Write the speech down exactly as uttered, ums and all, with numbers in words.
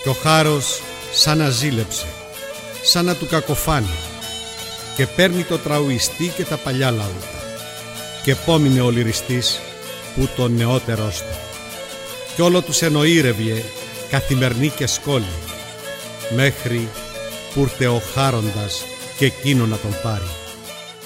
Κι ο χάρος σαν να ζήλεψε, σαν να του κακοφάνει, και παίρνει το τραουιστή και τα παλιά λαούτα, και πόμεινε ο λυριστής που τον νεότερός του, κι όλο τους εννοήρευγε καθημερινή και σκόλη, μέχρι που ήρθε ο χάροντας και εκείνο να τον πάρει.